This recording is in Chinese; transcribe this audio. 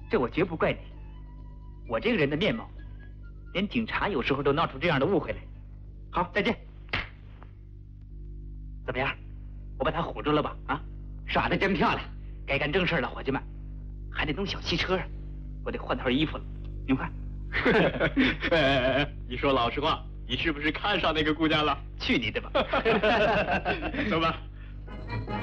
这我绝不怪你。我这个人的面貌，连警察有时候都闹出这样的误会来。好，再见。怎么样？我把他唬住了吧？啊，耍得真漂亮。该干正事了，伙计们，还得弄小汽车，我得换套衣服了。您看。 你说老实话，你是不是看上那个姑娘了？ 去你的吧！ 走吧。